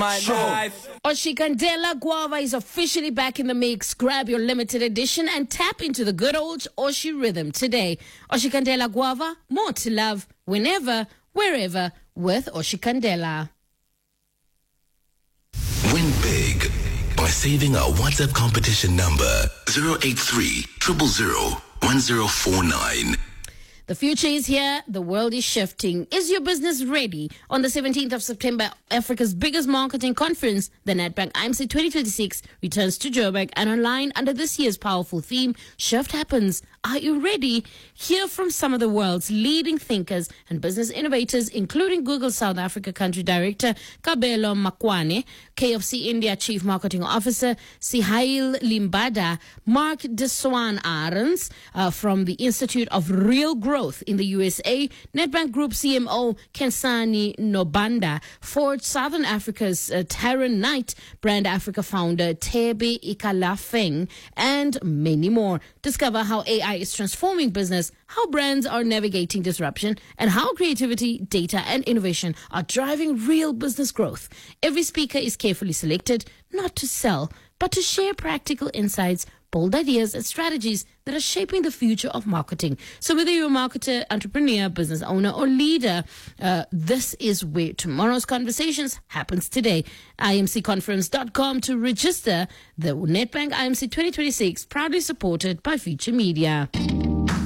my life. Oshikandela Guava is officially back in the mix. Grab your limited edition and tap into the good old Oshi rhythm today. Oshikandela Guava, more to love, whenever, wherever, with Oshikandela. Win big by saving our WhatsApp competition number 083 000 1049. The future is here. The world is shifting. Is your business ready? On the 17th of September, Africa's biggest marketing conference, the Nedbank IMC 2026, returns to Joburg and online under this year's powerful theme, Shift Happens. Are you ready? Hear from some of the world's leading thinkers and business innovators, including Google South Africa Country Director Kabelo Makwane, KFC India Chief Marketing Officer Sihail Limbada, Mark Deswan Arons from the Institute of Real Growth in the USA, Nedbank Group CMO Kensani Nobanda, Ford Southern Africa's Taryn Knight, Brand Africa founder Tebe Ikalafeng, and many more. Discover how AI is transforming business, how brands are navigating disruption, and how creativity, data, and innovation are driving real business growth. Every speaker is carefully selected, not to sell, but to share practical insights, bold ideas, and strategies that are shaping the future of marketing. So whether you're a marketer, entrepreneur, business owner, or leader, this is where tomorrow's conversations happens today. IMCconference.com to register. The Nedbank IMC 2026, proudly supported by Future Media.